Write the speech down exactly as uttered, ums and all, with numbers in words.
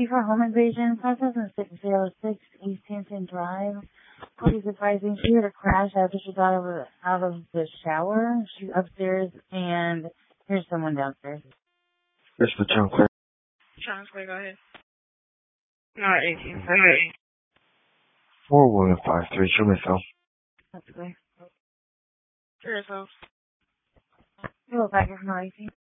for home invasion, five thousand six oh six East Hampton Drive. Police advising she had a crash after she got out of, out of the shower. She's upstairs, and here's someone downstairs. Here's the John Clare. John Clare, go ahead. No, eighteen. Okay. four one five three, show me Phil. That's clear. Sure yourself. Hello, back from eighteen.